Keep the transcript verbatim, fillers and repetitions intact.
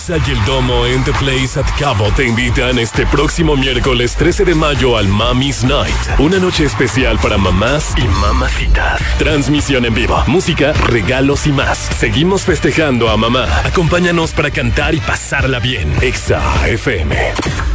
Exa y el Domo en The Place at Cabo te invitan este próximo miércoles trece de mayo al Mommy's Night. Una noche especial para mamás y mamacitas. Transmisión en vivo, música, regalos y más. Seguimos festejando a mamá. Acompáñanos para cantar y pasarla bien. Exa F M.